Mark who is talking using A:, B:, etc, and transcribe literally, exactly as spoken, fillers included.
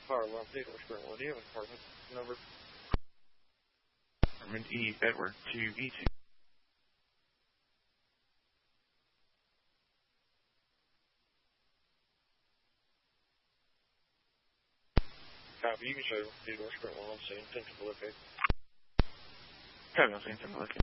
A: Fire alarm Theodore Sprint one. Do you have an apartment number?
B: Apartment E, Edward, two E two.
A: Copy. You can show Theodore Sprint one on scene. ten to locate.
B: Copy on scene, ten to locate.